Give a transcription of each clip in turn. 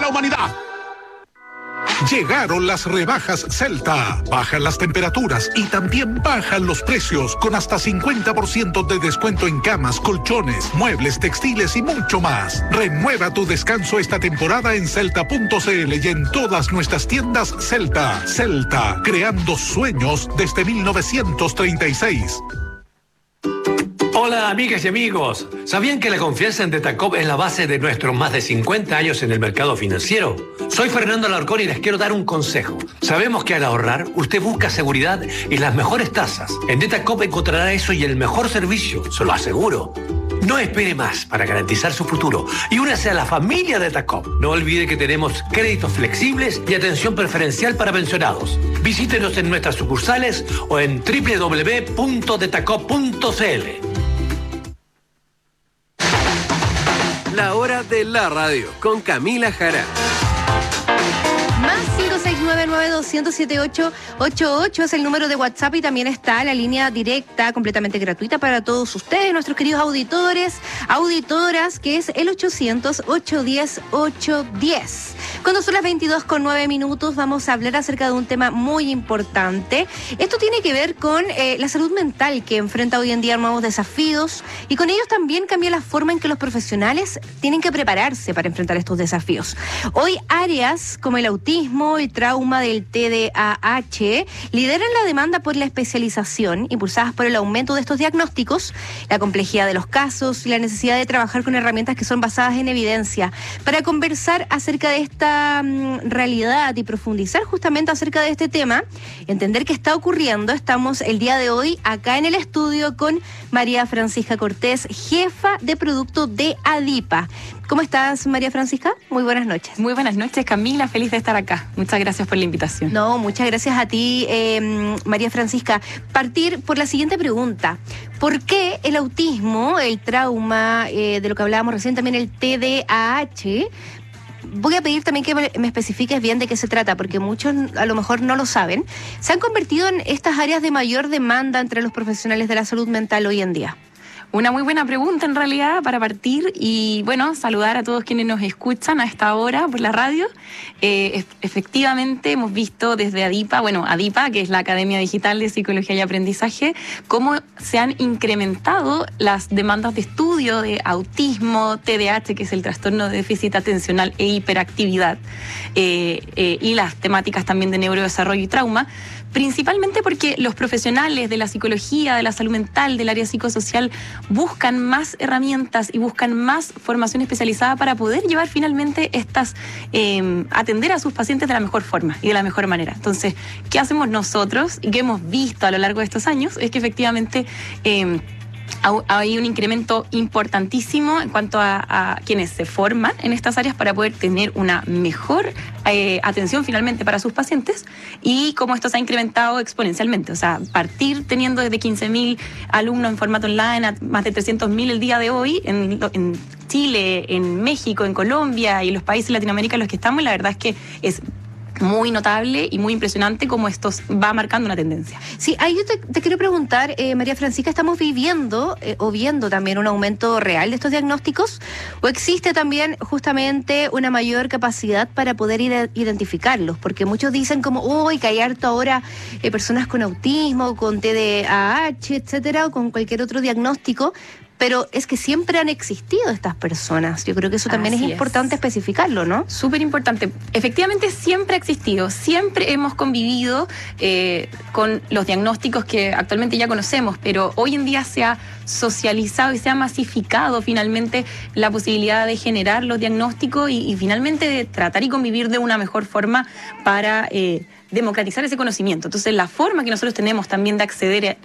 la humanidad. Llegaron las rebajas Celta. Bajan las temperaturas y también bajan los precios con hasta 50% de descuento en camas, colchones, muebles, textiles y mucho más. Renueva tu descanso esta temporada en Celta.cl y en todas nuestras tiendas Celta. Celta, creando sueños desde 1936. Hola amigas y amigos, ¿sabían que la confianza en Detacop es la base de nuestros más de 50 años en el mercado financiero? Soy Fernando Alarcón y les quiero dar un consejo. Sabemos que al ahorrar, usted busca seguridad y las mejores tasas. En Detacop encontrará eso y el mejor servicio, se lo aseguro. No espere más para garantizar su futuro y únase a la familia Detacop. No olvide que tenemos créditos flexibles y atención preferencial para pensionados. Visítenos en nuestras sucursales o en www.detacop.cl. La hora de la radio con Camila Jara. Más 569-9200-7888 es el número de WhatsApp y también está la línea directa completamente gratuita para todos ustedes, nuestros queridos auditores, auditoras, que es el 800-810-810. Cuando son las 22:09, vamos a hablar acerca de un tema muy importante. Esto tiene que ver con la salud mental, que enfrenta hoy en día nuevos desafíos, y con ellos también cambia la forma en que los profesionales tienen que prepararse para enfrentar estos desafíos. Hoy áreas como el autismo, el trauma del TDAH lideran la demanda por la especialización, impulsadas por el aumento de estos diagnósticos, la complejidad de los casos y la necesidad de trabajar con herramientas que son basadas en evidencia. Para conversar acerca de esta realidad y profundizar justamente acerca de este tema, entender qué está ocurriendo, estamos el día de hoy acá en el estudio con María Francisca Cortés, jefa de producto de Adipa. ¿Cómo estás, María Francisca? Muy buenas noches. Muy buenas noches, Camila. Feliz de estar acá. Muchas gracias por la invitación. No, muchas gracias a ti, María Francisca. Partir por la siguiente pregunta. ¿Por qué el autismo, el trauma, de lo que hablábamos recién, también el TDAH? Voy a pedir también que me especifiques bien de qué se trata, porque muchos a lo mejor no lo saben. ¿Se han convertido en estas áreas de mayor demanda entre los profesionales de la salud mental hoy en día? Una muy buena pregunta en realidad para partir y bueno, saludar a todos quienes nos escuchan a esta hora por la radio. Efectivamente hemos visto desde Adipa, que es la Academia Digital de Psicología y Aprendizaje, cómo se han incrementado las demandas de estudio de autismo, TDAH, que es el trastorno de déficit atencional e hiperactividad, y las temáticas también de neurodesarrollo y trauma, principalmente porque los profesionales de la psicología, de la salud mental, del área psicosocial, buscan más herramientas y buscan más formación especializada para poder llevar finalmente atender a sus pacientes de la mejor forma y de la mejor manera. Entonces, ¿qué hacemos nosotros? Y que hemos visto a lo largo de estos años es que efectivamente hay un incremento importantísimo en cuanto a quienes se forman en estas áreas para poder tener una mejor atención finalmente para sus pacientes, y cómo esto se ha incrementado exponencialmente. O sea, partir teniendo desde 15.000 alumnos en formato online a más de 300.000 el día de hoy en Chile, en México, en Colombia y en los países de Latinoamérica en los que estamos, y la verdad es que es muy notable y muy impresionante cómo esto va marcando una tendencia. Sí, ahí yo te quiero preguntar, María Francisca, ¿estamos viviendo o viendo también un aumento real de estos diagnósticos? ¿O existe también justamente una mayor capacidad para poder identificarlos? Porque muchos dicen como, que hay harto ahora personas con autismo, con TDAH, etcétera, o con cualquier otro diagnóstico, pero es que siempre han existido estas personas. Yo creo que eso también es importante especificarlo, ¿no? Súper importante. Efectivamente, siempre ha existido. Siempre hemos convivido con los diagnósticos que actualmente ya conocemos, pero hoy en día se ha socializado y se ha masificado finalmente la posibilidad de generar los diagnósticos y finalmente de tratar y convivir de una mejor forma para democratizar ese conocimiento. Entonces, la forma que nosotros tenemos también de acceder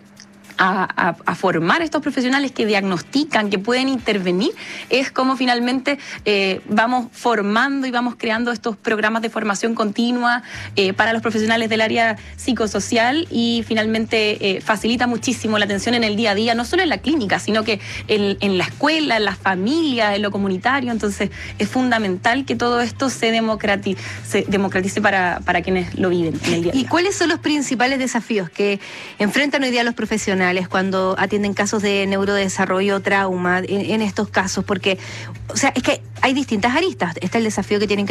a formar a estos profesionales que diagnostican, que pueden intervenir, es como finalmente vamos formando y vamos creando estos programas de formación continua para los profesionales del área psicosocial, y finalmente facilita muchísimo la atención en el día a día, no solo en la clínica, sino que en la escuela, en la familia, en lo comunitario. Entonces es fundamental que todo esto se democratice para quienes lo viven en el día a día. ¿Y cuáles son los principales desafíos que enfrentan hoy día los profesionales cuando atienden casos de neurodesarrollo, trauma, en estos casos? Porque, o sea, es que hay distintas aristas. Está el desafío que tienen que